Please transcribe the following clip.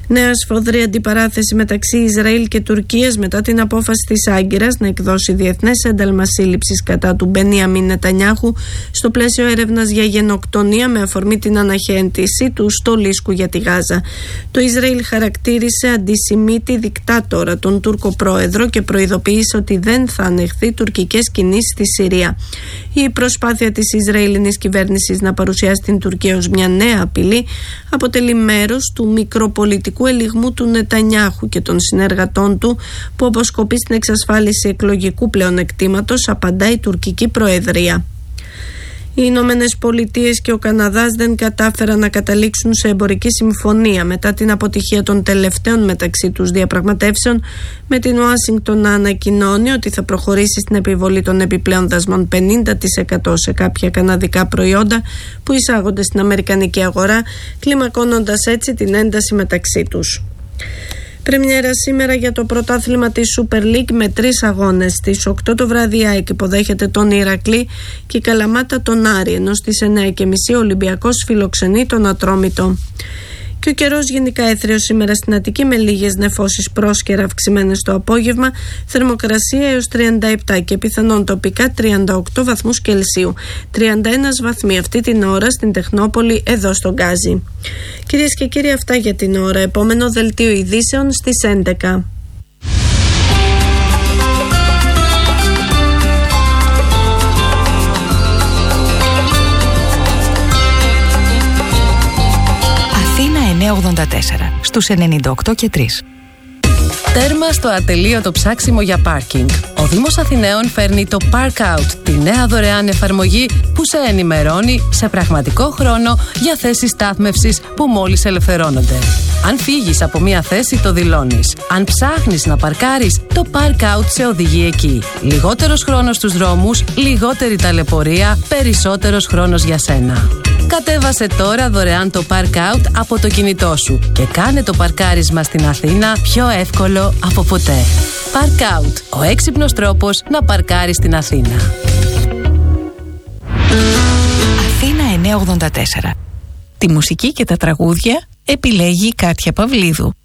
Νέα σφοδρή αντιπαράθεση μεταξύ Ισραήλ και Τουρκίας μετά την απόφαση της Άγκυρας να εκδώσει διεθνές ένταλμα σύλληψης κατά του Μπενιαμίν Νετανιάχου στο πλαίσιο έρευνας για γενοκτονία με αφορμή την αναχαίτηση του στολίσκου για τη Γάζα. Το Ισραήλ χαρακτήρισε αντισημίτη δικτάτορα τον Τούρκο πρόεδρο και προειδοποίησε ότι δεν θα ανεχθεί τουρκικές κινήσεις στη Συρία. Η προσπάθεια της Ισραηλινής κυβέρνησης να παρουσιάσει την Τουρκία ως μια νέα απειλή αποτελεί μέρος του μικροπολιτικού ελιγμού του Νετανιάχου και των συνεργατών του που αποσκοπεί στην εξασφάλιση εκλογικού πλεονεκτήματος, απαντά η τουρκική προεδρία. Οι Ηνωμένες Πολιτείες και ο Καναδάς δεν κατάφεραν να καταλήξουν σε εμπορική συμφωνία μετά την αποτυχία των τελευταίων μεταξύ τους διαπραγματεύσεων, με την Ουάσιγκτον να ανακοινώνει ότι θα προχωρήσει στην επιβολή των επιπλέον δασμών 50% σε κάποια καναδικά προϊόντα που εισάγονται στην αμερικανική αγορά, κλιμακώνοντας έτσι την ένταση μεταξύ τους. Πρεμιέρα σήμερα για το πρωτάθλημα της Super League με 3 αγώνες. Στις 8 το βράδυ η ΑΕΚ υποδέχεται τον Ηρακλή και η Καλαμάτα τον Άρη, ενώ στις 9:30 ο Ολυμπιακός φιλοξενεί τον Ατρόμητο. Και ο καιρός γενικά έθριος σήμερα στην Αττική με λίγες νεφώσεις πρόσκαιρα αυξημένες το απόγευμα, θερμοκρασία έως 37 και πιθανόν τοπικά 38 βαθμούς Κελσίου. 31 βαθμοί αυτή την ώρα στην Τεχνόπολη εδώ στον Γκάζι. Κυρίες και κύριοι, αυτά για την ώρα. Επόμενο δελτίο ειδήσεων στις 11. Αθήνα 984 στους 98 και 3. Τέρμα στο ατελείωτο ψάξιμο για πάρκινγκ. Ο Δήμος Αθηναίων φέρνει το Park Out, τη νέα δωρεάν εφαρμογή που σε ενημερώνει σε πραγματικό χρόνο για θέσεις στάθμευσης που μόλις ελευθερώνονται. Αν φύγεις από μία θέση, το δηλώνεις. Αν ψάχνεις να παρκάρεις, το Park Out σε οδηγεί εκεί. Λιγότερος χρόνος στους δρόμους, λιγότερη ταλαιπωρία, περισσότερος χρόνος για σένα. Κατέβασε τώρα δωρεάν το Park Out από το κινητό σου και κάνε το παρκάρισμα στην Αθήνα πιο εύκολο από ποτέ. Park Out, ο έξυπνος τρόπος να παρκάρεις στην Αθήνα. Αθήνα 984. Τη μουσική και τα τραγούδια επιλέγει η Κάτια Παυλίδου.